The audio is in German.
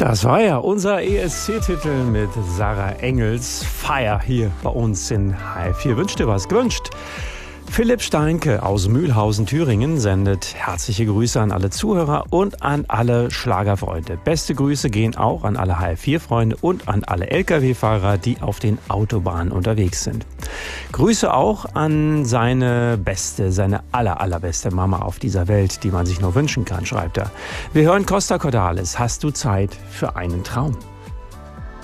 Das war ja unser ESC-Titel mit Sarah Engels. Fire hier bei uns in H4. Wünsch dir was gewünscht. Philipp Steinke aus Mühlhausen, Thüringen sendet herzliche Grüße an alle Zuhörer und an alle Schlagerfreunde. Beste Grüße gehen auch an alle H4-Freunde und an alle Lkw-Fahrer, die auf den Autobahnen unterwegs sind. Grüße auch an seine allerbeste Mama auf dieser Welt, die man sich nur wünschen kann, schreibt er. Wir hören Costa Cordalis. Hast du Zeit für einen Traum?